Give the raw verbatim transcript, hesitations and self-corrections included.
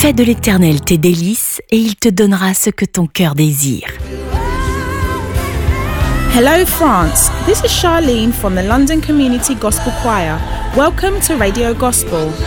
Fais de l'Éternel tes délices et il te donnera ce que ton cœur désire. Hello France, this is Charlene from the London Community Gospel Choir. Welcome to Radio Gospel.